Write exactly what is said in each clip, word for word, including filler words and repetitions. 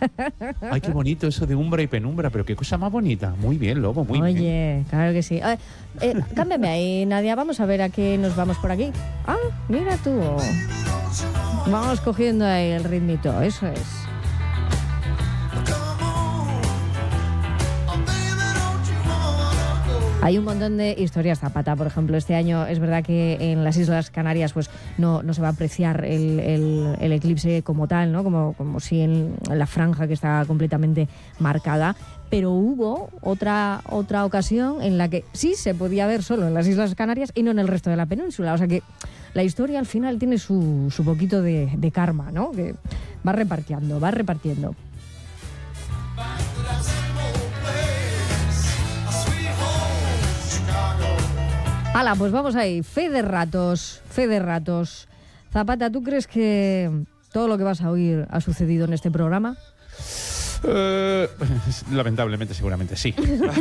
Ay, qué bonito eso de umbra y penumbra, pero qué cosa más bonita. Muy bien, Lobo, muy Oye, bien. Oye, claro que sí. Eh, eh, cámbiame ahí, Nadia, vamos a ver a qué nos vamos por aquí. Ah, mira tú. Vamos cogiendo ahí el ritmito, eso es. Hay un montón de historias Zapata, por ejemplo. Este año es verdad que en las Islas Canarias pues no, no se va a apreciar el, el, el eclipse como tal, ¿no? Como, como si en, en la franja que está completamente marcada. Pero hubo otra, otra ocasión en la que sí se podía ver solo en las Islas Canarias y no en el resto de la península. O sea que la historia al final tiene su, su poquito de, de karma, ¿no? Que va repartiendo, va repartiendo. Hala, pues vamos ahí. Fe de ratos, fe de ratos. Zapata, ¿tú crees que todo lo que vas a oír ha sucedido en este programa? Uh, lamentablemente, seguramente sí.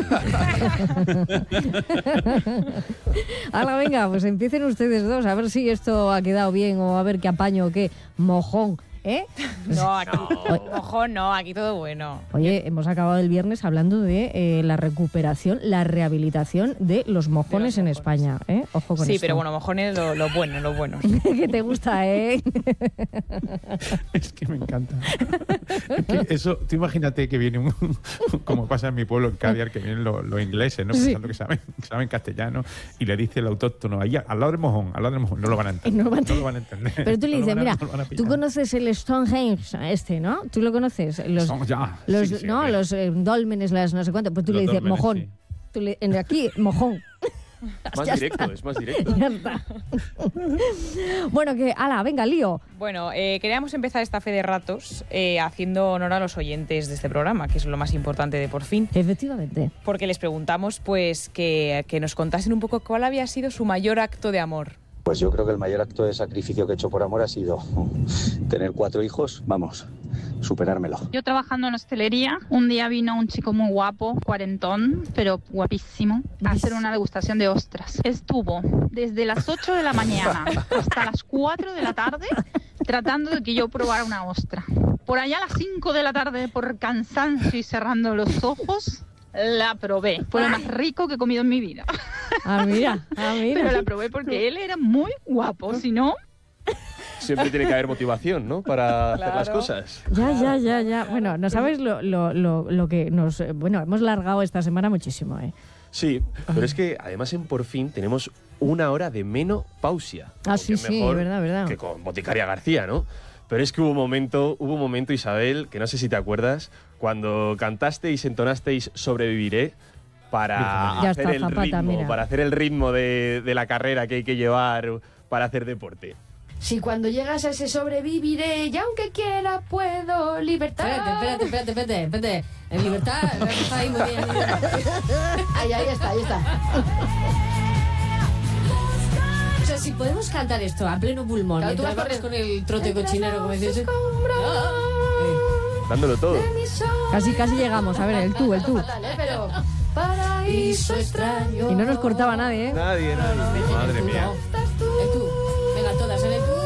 Hala, venga, pues empiecen ustedes dos a ver si esto ha quedado bien o a ver qué apaño o qué mojón. ¿Eh? No, aquí, ojo, no, aquí todo bueno. Oye, hemos acabado el viernes hablando de eh, la recuperación, la rehabilitación de los mojones, de los mojones. en España. ¿eh? Ojo con sí, esto. pero bueno, mojones lo, lo bueno, lo bueno. Que te gusta, ¿eh? Es que me encanta. Es que eso, tú imagínate que viene un, como pasa en mi pueblo, en Cádiz, que vienen los, los ingleses, ¿no? Pensando sí. que saben, que saben castellano, y le dice el autóctono, ahí al lado del mojón, al lado del mojón, no lo van a entender. No lo van a, no lo van a entender. Pero tú le dices, no mira, no tú conoces el Stonehenge este, ¿no? ¿Tú lo conoces? Los, Son, ya. los, sí, sí, no, sí. los eh, dólmenes, las no sé cuánto. Pues tú los le dices, dólmenes, mojón. Sí. Tú le, en aquí, mojón. Más ya directo, está. es más directo. Ya está. Bueno, que, ala, venga, lío. Bueno, eh, queríamos empezar esta fe de ratos eh, haciendo honor a los oyentes de este programa, que es lo más importante de Por Fin. Efectivamente. Porque les preguntamos, pues, que, que nos contasen un poco cuál había sido su mayor acto de amor. Pues yo creo que el mayor acto de sacrificio que he hecho por amor ha sido tener cuatro hijos, vamos, superármelo. Yo trabajando en hostelería, un día vino un chico muy guapo, cuarentón, pero guapísimo, a hacer una degustación de ostras. Estuvo desde las ocho de la mañana hasta las cuatro de la tarde tratando de que yo probara una ostra. Por allá a las cinco de la tarde, por cansancio y cerrando los ojos, la probé. Fue lo más rico que he comido en mi vida. Ah, mira, ah, mira. Pero la probé porque él era muy guapo, si no... Siempre tiene que haber motivación, ¿no? Para claro. hacer las cosas. Ya, ya, ya, ya. Bueno, no sabes lo, lo, lo, lo que nos... Bueno, hemos largado esta semana muchísimo, ¿eh? Sí, pero es que además en Por Fin tenemos una hora de menopausia. Ah, sí, sí, verdad, verdad. Que con Boticaria García, ¿no? Pero es que hubo un momento, hubo un momento, Isabel, que no sé si te acuerdas, cuando cantasteis, entonasteis Sobreviviré para ya hacer está, el Zapata, ritmo, mira. para hacer el ritmo de, de la carrera que hay que llevar para hacer deporte. Si cuando llegas a ese sobreviviré y aunque quiera puedo libertad. Espérate, espérate, espérate, espérate, espérate. En libertad, está ahí muy bien. Ahí, ahí está, ahí está. O sea, si podemos cantar esto a pleno pulmón, Claro, mientras tú vas vas con el trote cochinero, como dices. Dándolo todo. Casi, casi llegamos. A ver, el tú, el tú. Fatal, ¿eh? Pero paraíso extraño. Y no nos cortaba nadie, ¿eh? Nadie, nadie. Madre mía. El tú. Venga, todas, el tú.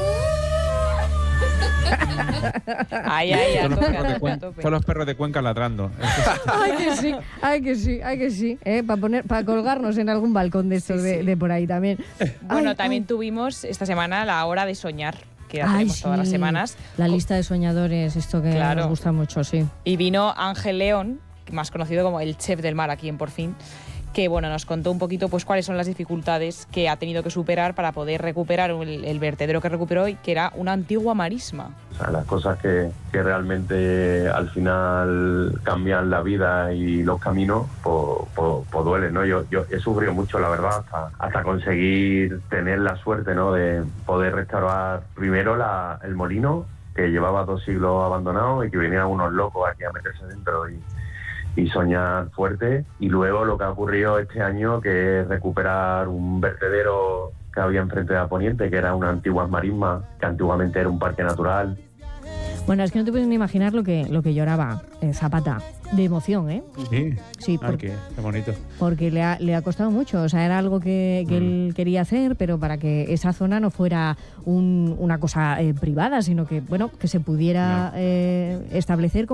Ay, ay, a Todos los tope, perros de a Cuen- tope. todos los perros de Cuenca ladrando. Ay, que sí, ay, que sí, ay, que sí. ¿eh? Para poner, para colgarnos en algún balcón de estos Sí, de, sí. de por ahí también. Bueno, Ay, también ay. tuvimos esta semana la hora de soñar, que la Ay, tenemos todas las sí. semanas. La lista de soñadores, esto que Claro. nos gusta mucho, sí. Y vino Ángel León, más conocido como el chef del mar aquí en Por Fin, que bueno, nos contó un poquito pues cuáles son las dificultades que ha tenido que superar para poder recuperar el, el vertedero que recuperó y que era una antigua marisma. O sea, las cosas que, que realmente al final cambian la vida y los caminos, pues, pues, pues duelen, ¿no? Yo, yo he sufrido mucho, la verdad, hasta, hasta conseguir tener la suerte, ¿no? De poder restaurar primero la, el molino, que llevaba dos siglos abandonado y que venían unos locos aquí a meterse dentro y, y soñar fuerte. Y luego lo que ha ocurrido este año, que es recuperar un vertedero que había enfrente de la Poniente, que era una antigua marisma, que antiguamente era un parque natural. Bueno, es que no te puedes ni imaginar lo que, lo que lloraba eh, Zapata, de emoción, ¿eh? Sí, Sí, Ay, por- qué, qué bonito. porque le ha, le ha costado mucho. O sea, era algo que, que él quería hacer, pero para que esa zona no fuera un- una cosa eh, privada, sino que, bueno, que se pudiera No. eh, establecer como